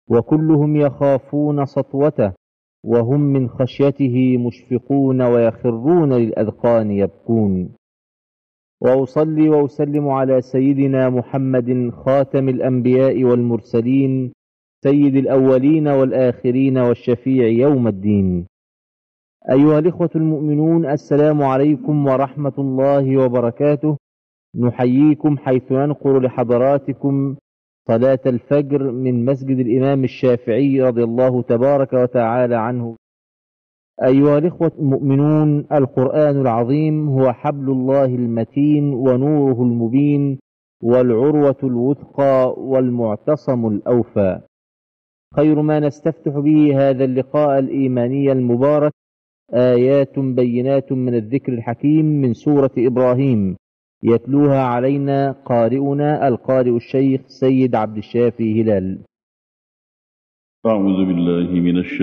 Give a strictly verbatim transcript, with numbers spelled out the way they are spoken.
وكلهم يخافون سطوته، وهم من خشيته مشفقون ويخرون للأذقان يبكون. وأصلي وأسلم على سيدنا محمد خاتم الأنبياء والمرسلين، سيد الأولين والآخرين والشفيع يوم الدين. أيها الإخوة المؤمنون، السلام عليكم ورحمة الله وبركاته. نحييكم حيث ننقل لحضراتكم صلاة الفجر من مسجد الإمام الشافعي رضي الله تبارك وتعالى عنه. أيها الإخوة المؤمنون، القرآن العظيم هو حبل الله المتين ونوره المبين والعروة الوثقى والمعتصم الأوفى. خير ما نستفتح به هذا اللقاء الإيماني المبارك آيات بينات من الذكر الحكيم من سورة إبراهيم، يتلوها علينا قارئنا القارئ الشيخ سيد عبد الشافي هلال. أعوذ بالله من الشيطان